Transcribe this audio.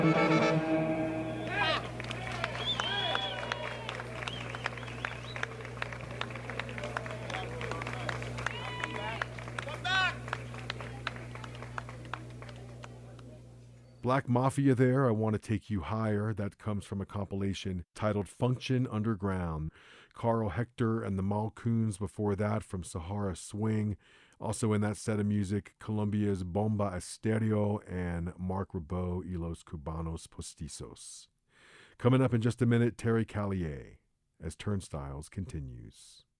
Black Mafia there, I Want to Take You Higher. That comes from a compilation titled Function Underground. Carl Hector and the Malcoons before that from Sahara Swing. Also in that set of music, Colombia's Bomba Estéreo and Mark Ribot y Los Cubanos Postizos. Coming up in just a minute, Terry Callier as Turnstiles continues.